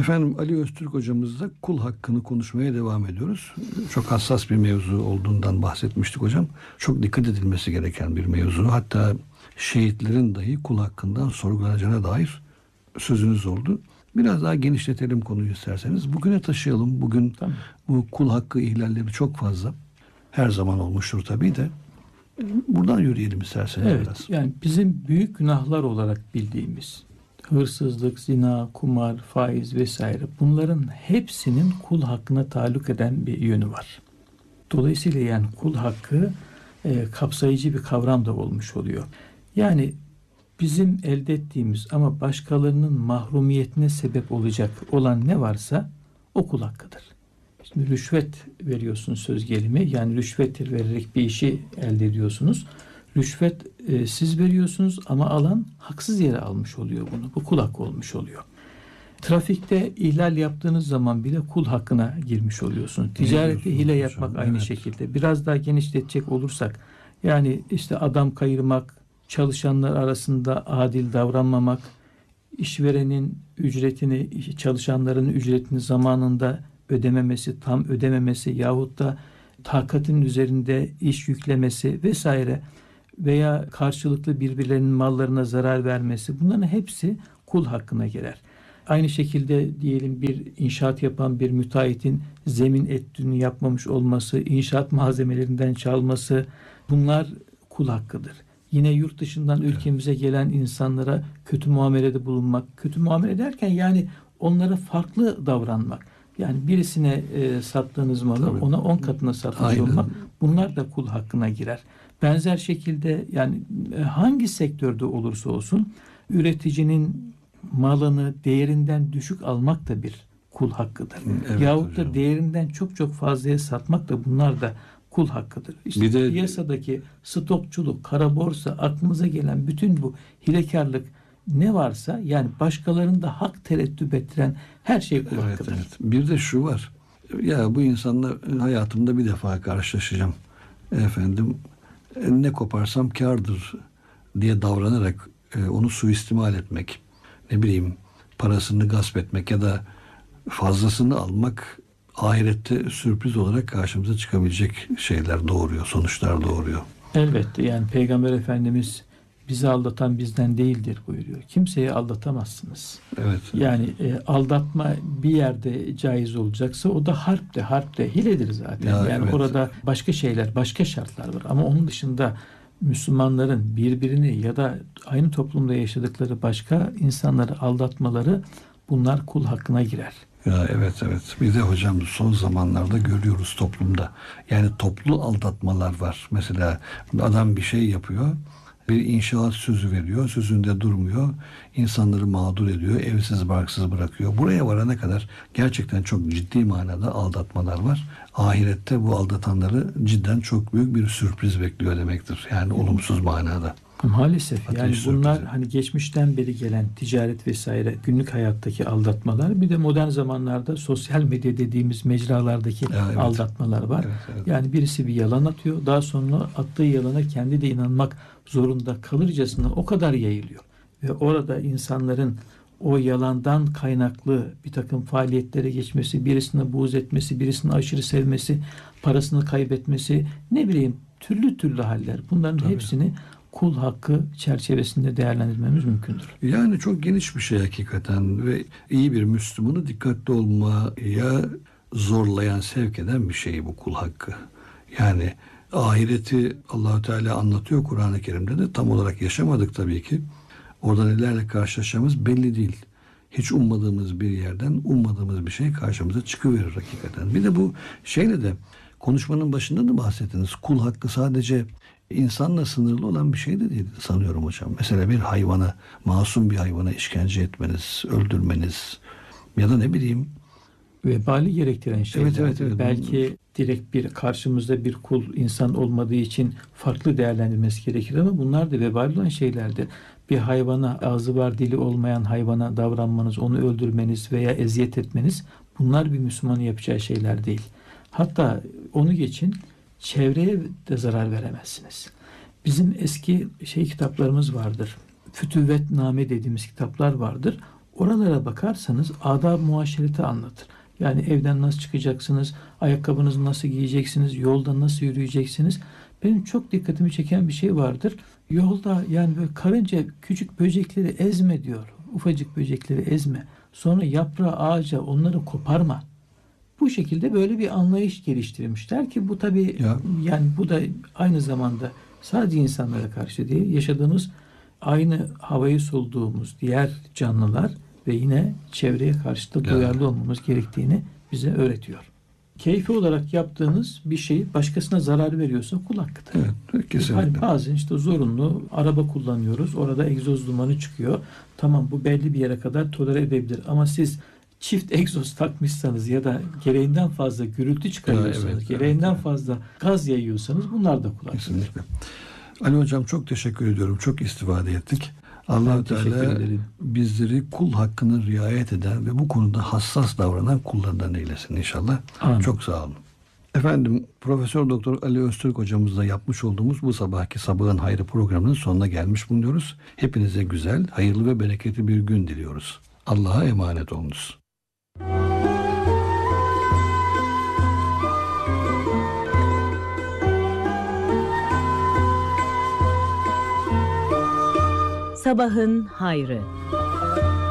Efendim, Ali Öztürk hocamızla kul hakkını konuşmaya devam ediyoruz. Çok hassas bir mevzu olduğundan bahsetmiştik hocam. Çok dikkat edilmesi gereken bir mevzu. Hatta şehitlerin dahi kul hakkından sorgulanacağına dair sözünüz oldu. Biraz daha genişletelim konuyu isterseniz. Bugüne taşıyalım. Bugün Tamam. bu kul hakkı ihlalleri çok fazla. Her zaman olmuştur tabii de. Buradan yürüyelim isterseniz Evet, biraz. yani bizim büyük günahlar olarak bildiğimiz hırsızlık, zina, kumar, faiz vesaire, bunların hepsinin kul hakkına taluk eden bir yönü var. Dolayısıyla yani kul hakkı kapsayıcı bir kavram da olmuş oluyor. Yani bizim elde ettiğimiz ama başkalarının mahrumiyetine sebep olacak olan ne varsa o kul hakkıdır. Şimdi rüşvet veriyorsun söz gelimi, yani rüşvet vererek bir işi elde ediyorsunuz. Rüşvet siz veriyorsunuz ama alan haksız yere almış oluyor bunu. Bu kul hakkı olmuş oluyor. Trafikte ihlal yaptığınız zaman bile kul hakkına girmiş oluyorsunuz. Ticarette hile yapmak hocam? aynı Evet. şekilde. Biraz daha genişletecek olursak, yani işte adam kayırmak, çalışanlar arasında adil davranmamak, işverenin ücretini, çalışanların ücretini zamanında ödememesi, tam ödememesi yahut da takatın üzerinde iş yüklemesi vesaire veya karşılıklı birbirlerinin mallarına zarar vermesi, bunların hepsi kul hakkına girer. Aynı şekilde diyelim bir inşaat yapan bir müteahhitin zemin etüdünü yapmamış olması, inşaat malzemelerinden çalması, bunlar kul hakkıdır. Yine yurt dışından ülkemize gelen insanlara kötü muamelede bulunmak, kötü muamele derken yani onlara farklı davranmak. Yani birisine sattığınız malı ona 10 katına satmış olmak, bunlar da kul hakkına girer. Benzer şekilde yani hangi sektörde olursa olsun üreticinin malını değerinden düşük almak da bir kul hakkıdır. Evet, yahut hocam. da değerinden çok çok fazlaya satmak da, bunlar da kul hakkıdır. İşte Bir de piyasadaki stokçuluk, kara borsa, aklımıza gelen bütün bu hilekarlık ne varsa, yani başkalarında hak tereddüt ettiren her şey kul hakkıdır. Evet. Bir de şu var. Ya bu insanla hayatımda bir defa karşılaşacağım. Efendim, ne koparsam kârdır diye davranarak onu suistimal etmek, ne bileyim parasını gasp etmek ya da fazlasını almak ahirette sürpriz olarak karşımıza çıkabilecek şeyler doğuruyor, sonuçlar doğuruyor. Elbette, yani Peygamber Efendimiz bizi aldatan bizden değildir buyuruyor. Kimseyi aldatamazsınız. Evet. Yani aldatma bir yerde caiz olacaksa o da harpte hiledir zaten. Ya, yani evet. Orada başka şeyler, başka şartlar var. Ama onun dışında Müslümanların birbirini ya da aynı toplumda yaşadıkları başka insanları aldatmaları, bunlar kul hakkına girer. Ya evet. Bir de hocam son zamanlarda görüyoruz toplumda. Yani toplu aldatmalar var. Mesela adam bir şey yapıyor. Bir inşaat sözü veriyor. Sözünde durmuyor. İnsanları mağdur ediyor. Evsiz barksız bırakıyor. Buraya varana kadar gerçekten çok ciddi manada aldatmalar var. Ahirette bu aldatanları cidden çok büyük bir sürpriz bekliyor demektir. Yani olumsuz manada. Maalesef Ateş yani bunlar sürprizi. hani geçmişten beri gelen ticaret vesaire, günlük hayattaki aldatmalar, bir de modern zamanlarda sosyal medya dediğimiz mecralardaki Evet. aldatmalar var. Evet. Yani birisi bir yalan atıyor, daha sonra attığı yalana kendi de inanmak zorunda kalırcasına o kadar yayılıyor. Ve orada insanların o yalandan kaynaklı bir takım faaliyetlere geçmesi, birisine buğz etmesi, birisini aşırı sevmesi, parasını kaybetmesi, ne bileyim türlü haller. Bunların hepsini kul hakkı çerçevesinde değerlendirmemiz mümkündür. Yani çok geniş bir şey hakikaten ve iyi bir Müslümanı dikkatli olmaya zorlayan, sevk eden bir şey bu kul hakkı. Yani ahireti Allah-u Teala anlatıyor Kur'an-ı Kerim'de de, tam olarak yaşamadık tabii ki. Orada nelerle karşılaşacağımız belli değil. Hiç ummadığımız bir yerden ummadığımız bir şey karşımıza çıkıverir hakikaten. Bir de bu şeyle de konuşmanın başında da bahsettiniz. Kul hakkı sadece insanla sınırlı olan bir şey de değil sanıyorum hocam. Mesela bir hayvana, masum bir hayvana işkence etmeniz, öldürmeniz ya da ne bileyim. Vebali gerektiren şeyler. Evet. Belki direkt bir karşımızda bir kul insan olmadığı için farklı değerlendirmesi gerekir ama bunlar da vebali olan şeylerdir. Bir hayvana, ağzı var dili olmayan hayvana davranmanız, onu öldürmeniz veya eziyet etmeniz, bunlar bir Müslümanın yapacağı şeyler değil. Hatta onu geçin, çevreye de zarar veremezsiniz. Bizim eski kitaplarımız vardır. Fütüvvetname dediğimiz kitaplar vardır. oralara bakarsanız adab-ı muaşereti anlatır. Yani evden nasıl çıkacaksınız, ayakkabınızı nasıl giyeceksiniz, yolda nasıl yürüyeceksiniz. Benim çok dikkatimi çeken bir şey vardır. Yolda yani böyle karınca küçük böcekleri ezme diyor. Ufacık böcekleri ezme. Sonra yaprağı ağaca onları koparma. Bu şekilde böyle bir anlayış geliştirmişler ki bu tabii yani bu da aynı zamanda sadece insanlara karşı değil, yaşadığımız aynı havayı soluduğumuz diğer canlılar ve yine çevreye karşı da duyarlı olmamız gerektiğini bize öğretiyor. Keyfi olarak yaptığınız bir şey başkasına zarar veriyorsa kul hakkıdır. Evet, kesinlikle. Hani bazen işte zorunlu araba kullanıyoruz. Orada egzoz dumanı çıkıyor. Tamam, bu belli bir yere kadar tolere edebilir. Ama siz çift egzoz takmışsanız ya da gereğinden fazla gürültü çıkarıyorsanız, gereğinden fazla gaz yayıyorsanız bunlar da kul hakkıdır. Kesinlikle. Ali Hocam çok teşekkür ediyorum. Çok istifade ettik. Allah-u Teala bizleri kul hakkını riayet eden ve bu konuda hassas davranan kullarından eylesin inşallah. Amin. Çok sağ olun. Efendim, Profesör Doktor Ali Öztürk hocamızla yapmış olduğumuz bu sabahki Sabahın Hayrı programının sonuna gelmiş bulunuyoruz. Hepinize güzel, hayırlı ve bereketli bir gün diliyoruz. Allah'a emanet olunuz. Sabahın Hayrı.